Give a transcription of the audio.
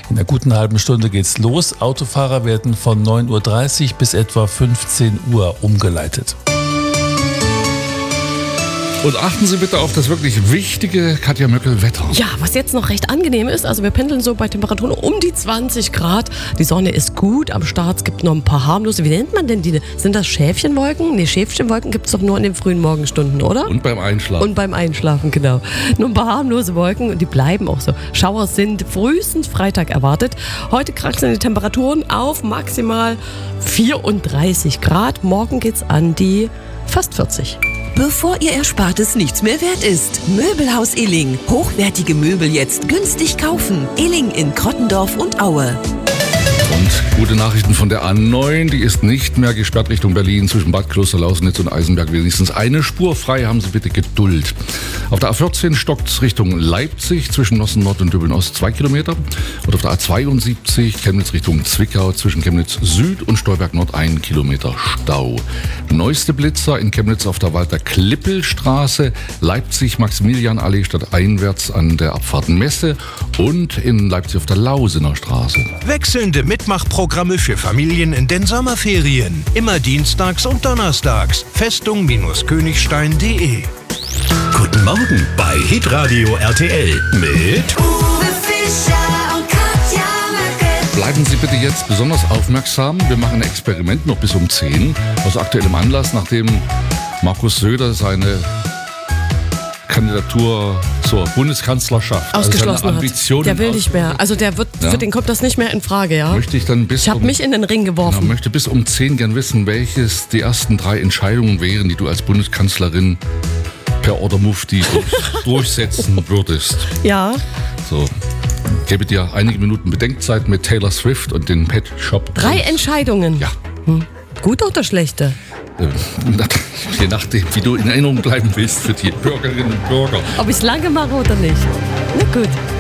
In einer guten halben Stunde geht's los. Autofahrer werden von 9.30 Uhr bis etwa 15 Uhr umgeleitet. Und achten Sie bitte auf das wirklich wichtige Katja Möckel-Wetter. Ja, was jetzt noch recht angenehm ist, also wir pendeln so bei Temperaturen um die 20 Grad. Die Sonne ist gut am Start, es gibt noch ein paar harmlose, wie nennt man denn die? Sind das Schäfchenwolken? Nee, Schäfchenwolken gibt es doch nur in den frühen Morgenstunden, oder? Und beim Einschlafen. Und beim Einschlafen, genau. Nur ein paar harmlose Wolken und die bleiben auch so. Schauer sind frühestens Freitag erwartet. Heute kraxeln die Temperaturen auf maximal 34 Grad. Morgen geht's an die fast 40. Bevor Ihr Erspartes nichts mehr wert ist. Möbelhaus Illing. Hochwertige Möbel jetzt günstig kaufen. Illing in Krottendorf und Aue. Und gute Nachrichten von der A9, die ist nicht mehr gesperrt Richtung Berlin zwischen Bad Klosterlausnitz und Eisenberg. Wenigstens eine Spur frei, haben Sie bitte Geduld. Auf der A14 stockt es Richtung Leipzig zwischen Nossen Nord und Döbeln Ost 2 Kilometer. Und auf der A72 Chemnitz Richtung Zwickau zwischen Chemnitz Süd und Stolberg Nord 1 Kilometer Stau. Neueste Blitzer in Chemnitz auf der Walter-Klippel-Straße, Leipzig Maximilianallee stadteinwärts an der Abfahrt Messe und in Leipzig auf der Lausener Straße. Wechselnde Mitmachprogramme für Familien in den Sommerferien. Immer dienstags und donnerstags. Festung-Königstein.de. Guten Morgen bei Hitradio RTL mit Uwe Fischer und Katja Möckel. Bleiben Sie bitte jetzt besonders aufmerksam. Wir machen ein Experiment noch bis um 10 aus aktuellem Anlass, nachdem Markus Söder seine Kandidatur zur Bundeskanzlerschaft Ausgeschlossen seine Ambitionen hat. Der will nicht mehr. Also der wird, für den kommt das nicht mehr in Frage, ja? Möchte ich dann Ich habe mich in den Ring geworfen. Möchte bis um 10 gern wissen, welches die ersten 3 Entscheidungen wären, die du als Bundeskanzlerin per Order Mufti durchsetzen würdest. Ja. So. Ich gebe dir einige Minuten Bedenkzeit mit Taylor Swift und den Pet Shop. 3 Entscheidungen? Ja. Gute oder schlechte? Je nachdem, wie du in Erinnerung bleiben willst für die Bürgerinnen und Bürger. Ob ich es lange mache oder nicht. Na gut.